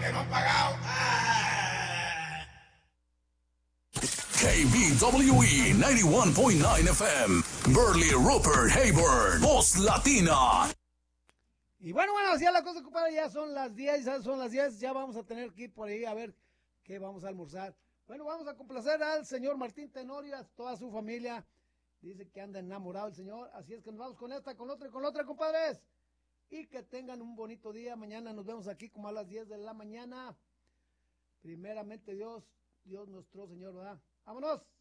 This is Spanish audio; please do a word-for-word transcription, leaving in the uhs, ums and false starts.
que no han pagado. ¡Ah! K B W E noventa y uno punto nueve F M, Burley Rupert Hayward, Voz Latina. Y bueno, bueno, así es la cosa, compadre, ya son las diez, ya son las diez, ya vamos a tener que ir por ahí a ver qué vamos a almorzar. Bueno, vamos a complacer al señor Martín Tenorio, a toda su familia. Dice que anda enamorado el señor, así es que nos vamos con esta, con otra y con otra, compadres. Y que tengan un bonito día. Mañana nos vemos aquí como a las diez de la mañana. Primeramente Dios, Dios nuestro Señor, ¿verdad? ¡Vámonos!